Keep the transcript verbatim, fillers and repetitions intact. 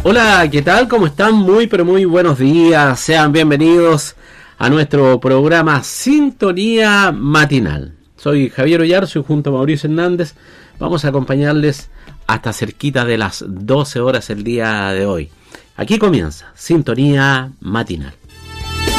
Hola, ¿qué tal? ¿Cómo están? Muy, pero muy buenos días. Sean bienvenidos a nuestro programa Sintonía Matinal. Soy Javier Ollarzo y junto a Mauricio Hernández vamos a acompañarles hasta cerquita de las doce horas el día de hoy. Aquí comienza Sintonía Matinal.